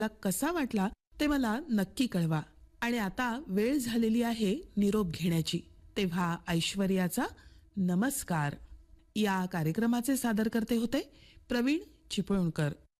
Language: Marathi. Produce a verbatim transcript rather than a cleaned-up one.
कसा वाटला ते मला नक्की कळवा. आणि आता वेळ झालेली आहे निरोप घेण्याची. तेव्हा ऐश्वर्याचा नमस्कार. या कार्यक्रमाचे सादरकर्ते होते प्रवीण चिपळूणकर.